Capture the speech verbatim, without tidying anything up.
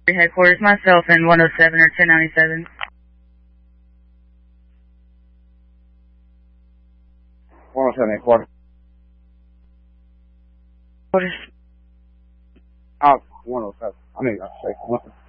Headquarters, myself in one oh seven or ten ninety-seven. one oh seven headquarters. Quarters. Oh, one oh seven. I mean, I say one oh seven.